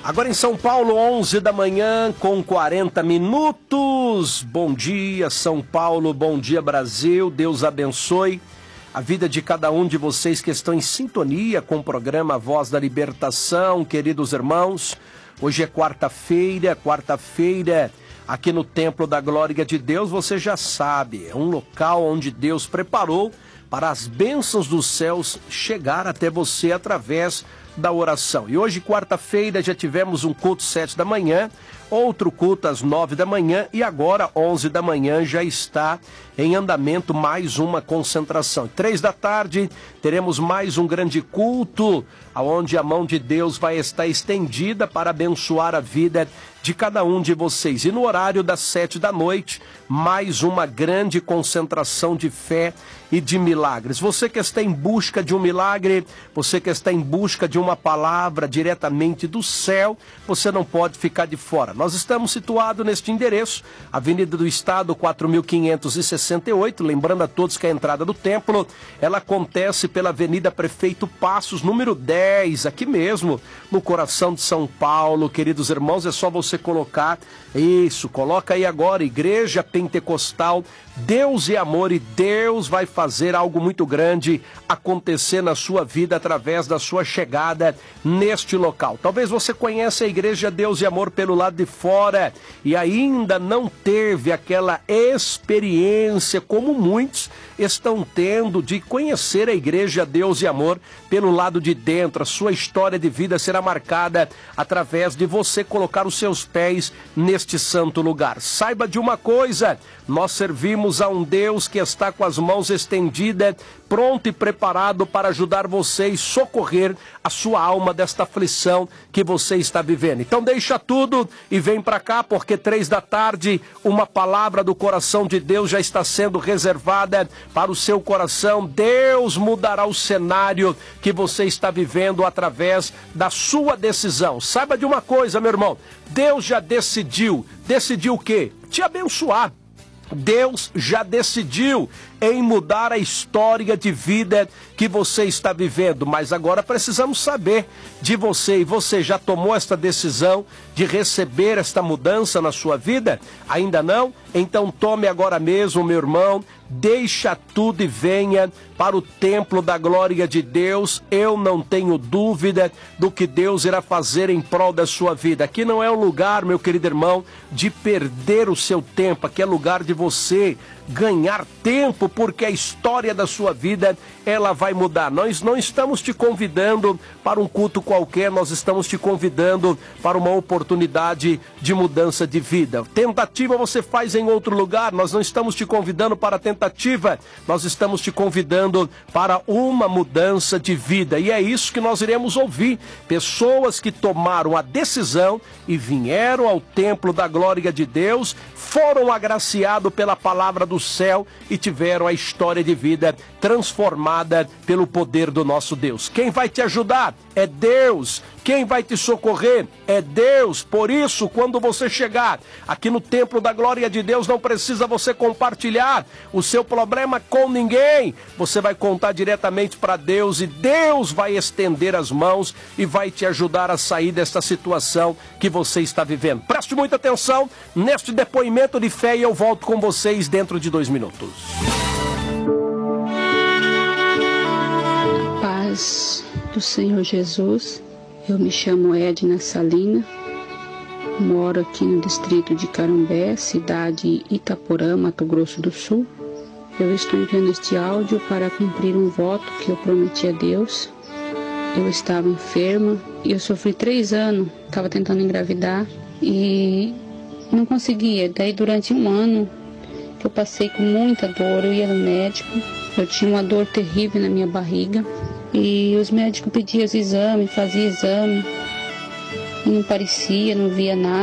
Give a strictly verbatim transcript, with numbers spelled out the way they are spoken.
Agora em São Paulo, onze da manhã, com quarenta minutos. Bom dia, São Paulo, bom dia, Brasil. Deus abençoe a vida de cada um de vocês que estão em sintonia com o programa Voz da Libertação, queridos irmãos. Hoje é quarta-feira, quarta-feira, aqui no Templo da Glória de Deus, você já sabe, é um local onde Deus preparou para as bênçãos dos céus chegar até você através da oração. E hoje, quarta-feira, já tivemos um culto sete da manhã, outro culto às nove da manhã e agora, onze da manhã, já está em andamento mais uma concentração. Três da tarde, teremos mais um grande culto, onde a mão de Deus vai estar estendida para abençoar a vida de cada um de vocês. E no horário das sete da noite, mais uma grande concentração de fé e de milagres. Você que está em busca de um milagre, você que está em busca de uma palavra diretamente do céu, você não pode ficar de fora. Nós estamos situados neste endereço, Avenida do Estado, quatro mil quinhentos e sessenta e oito, lembrando a todos que a entrada do templo, ela acontece pela Avenida Prefeito Passos, número dez, aqui mesmo, no coração de São Paulo. Queridos irmãos, é só você colocar, isso, coloca aí agora, Igreja Pentecostal, Deus é amor, e Deus vai fazer algo muito grande acontecer na sua vida através da sua chegada neste local. Talvez você conheça a Igreja Deus e Amor pelo lado de fora e ainda não teve aquela experiência como muitos estão tendo de conhecer a Igreja Deus e Amor pelo lado de dentro. A sua história de vida será marcada através de você colocar os seus pés neste santo lugar. Saiba de uma coisa, nós servimos a um Deus que está com as mãos estendidas, pronto e preparado para ajudar você e socorrer a sua alma desta aflição que você está vivendo. Então deixa tudo e vem para cá, porque três da tarde, uma palavra do coração de Deus já está sendo reservada para o seu coração. Deus mudará o cenário que você está vivendo através da sua decisão. Saiba de uma coisa, meu irmão, Deus já decidiu, decidiu o quê? Te abençoar. Deus já decidiu em mudar a história de vida que você está vivendo, mas agora precisamos saber de você. E você já tomou esta decisão de receber esta mudança na sua vida? Ainda não? Então tome agora mesmo, meu irmão, deixa tudo e venha para o templo da glória de Deus. Eu não tenho dúvida do que Deus irá fazer em prol da sua vida. Aqui não é um lugar, meu querido irmão, de perder o seu tempo. Aqui é lugar de você ganhar tempo, porque a história da sua vida, ela vai mudar. Nós não estamos te convidando para um culto qualquer, nós estamos te convidando para uma oportunidade de mudança de vida. Tentativa você faz em outro lugar, nós não estamos te convidando para tentativa, nós estamos te convidando para uma mudança de vida. E é isso que nós iremos ouvir. Pessoas que tomaram a decisão e vieram ao templo da glória de Deus, foram agraciados pela palavra do céu e tiveram a história de vida transformada pelo poder do nosso Deus. Quem vai te ajudar? É Deus. Quem vai te socorrer? É Deus. Por isso, quando você chegar aqui no templo da glória de Deus, não precisa você compartilhar o seu problema com ninguém. Você vai contar diretamente para Deus e Deus vai estender as mãos e vai te ajudar a sair desta situação que você está vivendo. Preste muita atenção neste depoimento de fé e eu volto com vocês dentro de dois minutos. Paz do Senhor Jesus. Eu me chamo Edna Salina, moro aqui no distrito de Carambé, cidade Itaporã, Mato Grosso do Sul. Eu estou enviando este áudio para cumprir um voto que eu prometi a Deus. Eu estava enferma e eu sofri três anos, estava tentando engravidar e não conseguia. Daí durante um ano que eu passei com muita dor, eu ia no médico, eu tinha uma dor terrível na minha barriga. E os médicos pediam os exames, faziam exame, e não parecia, não via nada.